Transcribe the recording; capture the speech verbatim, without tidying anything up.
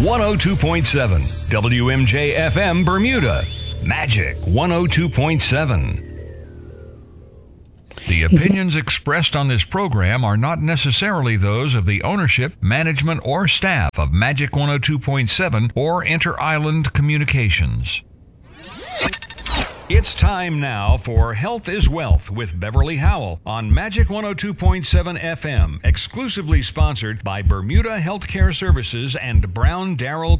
one oh two point seven W M J F M Bermuda. Magic one oh two point seven. The opinions expressed on this program are not necessarily those of the ownership, management, or staff of Magic one oh two point seven or Inter-Island Communications. It's time now for Health is Wealth with Beverly Howell on Magic one oh two point seven F M, exclusively sponsored by Bermuda Healthcare Services and Brown Darrell